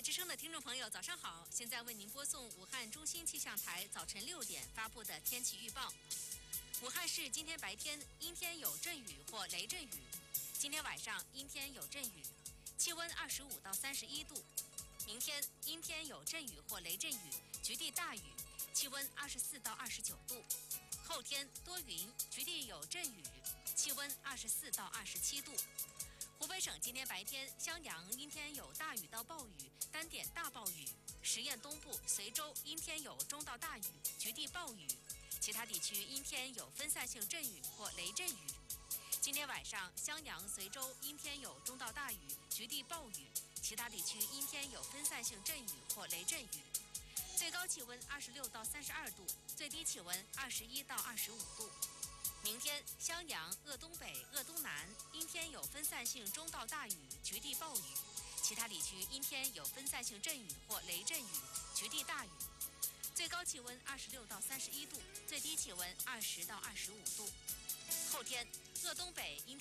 之声的听众朋友，早上好！现在为您播送武汉中心气象台早晨6点发布的天气预报。武汉市今天白天阴天有阵雨或雷阵雨，今天晚上阴天有阵雨，气温25到31度。明天阴天有阵雨或雷阵雨，局地大雨，气温24到29度。后天多云，局地有阵雨，气温24到27度。湖北省今天白天襄阳阴天有大雨到暴雨，单点大暴雨；十堰东部、随州阴天有中到大雨，局地暴雨；其他地区阴天有分散性阵雨或雷阵雨。今天晚上襄阳、随州阴天有中到大雨，局地暴雨；其他地区阴天有分散性阵雨或雷阵雨。最高气温26到32度，最低气温21到25度。明天襄阳、鄂东北、鄂东南阴天有分散性中到大雨，局地暴雨；其他地区阴天有分散性阵雨或雷阵雨，局地大雨。最高气温26到31度，最低气温20到25度。后天鄂东北阴